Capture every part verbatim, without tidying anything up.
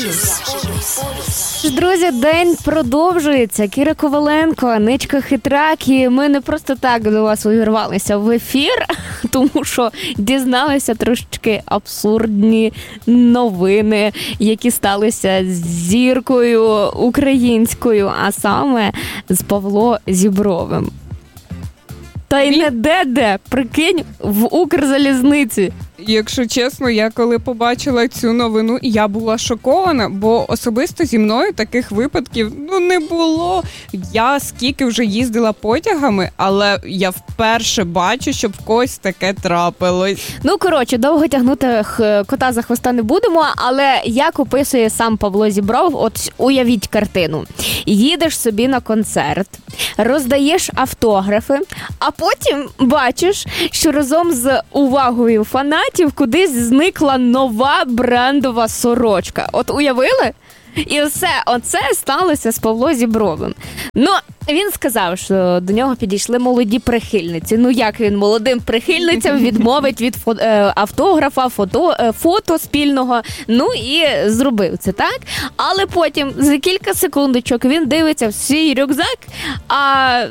Друзі, день продовжується. Кіра Коваленко, Аничка Хитрак. І ми не просто так до вас увірвалися в ефір, тому що дізналися трошечки абсурдні новини, які сталися з зіркою українською, а саме з Павлом Зібровим. Та й не де-де, прикинь, в Укрзалізниці. Якщо чесно, я коли побачила цю новину, я була шокована, бо особисто зі мною таких випадків ну не було. Я скільки вже їздила потягами, але я вперше бачу, щоб в когось таке трапилось. Ну, коротше, довго тягнути кота за хвоста не будемо, але як описує сам Павло Зібров, от уявіть картину. Їдеш собі на концерт, роздаєш автографи, а потім бачиш, що разом з увагою фанатів кудись зникла нова брендова сорочка. От уявили? І все, оце сталося з Павлом Зібровим. Ну, він сказав, що до нього підійшли молоді прихильниці. Ну, як він молодим прихильницям відмовить від фо- е, автографа, фото, е, фото спільного. Ну, і зробив це, так? Але потім, за кілька секундочок, він дивиться в свій рюкзак, а е,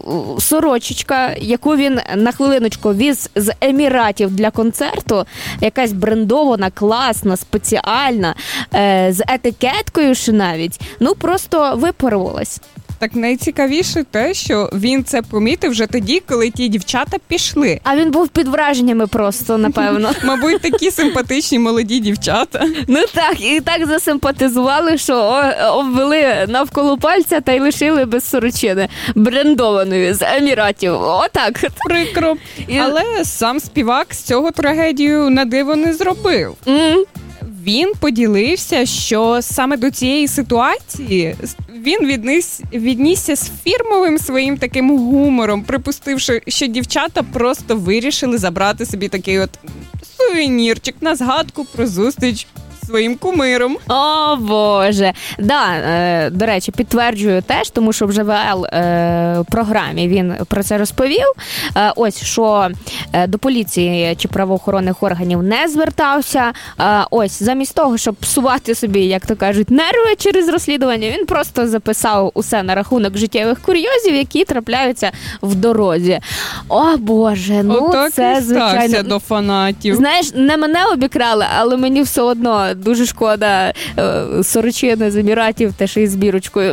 сорочечка, яку він на хвилиночку віз з Еміратів для концерту, якась брендована, класна, спеціальна, е, з етикеткою ще навіть, ну, просто випарувалась. Так найцікавіше те, що він це помітив вже тоді, коли ті дівчата пішли. А він був під враженнями просто, напевно. Мабуть, такі симпатичні молоді дівчата. Ну так, і так засимпатизували, що о, обвели навколо пальця та й лишили без сорочини. Брендованої з Еміратів. Отак. Прикро. І... Але сам співак з цього трагедію на диво не зробив. Mm. Він поділився, що саме до цієї ситуації він відніс, віднісся з фірмовим своїм таким гумором, припустивши, що дівчата просто вирішили забрати собі такий от сувенірчик на згадку про зустріч своїм кумиром. О, Боже. Да, е, до речі, підтверджую теж, тому що в ЖВЛ е, програмі він про це розповів. Е, ось, що е, до поліції чи правоохоронних органів не звертався. Е, ось, замість того, щоб псувати собі, як то кажуть, нерви через розслідування, він просто записав усе на рахунок життєвих курйозів, які трапляються в дорозі. О, Боже, ну Отак це, і звичайно... стався до фанатів. Знаєш, не мене обікрали, але мені все одно дуже шкода е, сорочини з Еміратів та ще й з бірочкою.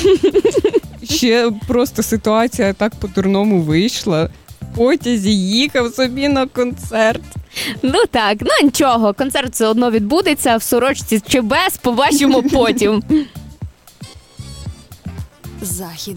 Ще просто ситуація так по-дурному вийшла. В потязі їхав собі на концерт. Ну так, ну нічого, концерт все одно відбудеться, в сорочці чи без, побачимо потім. Захід.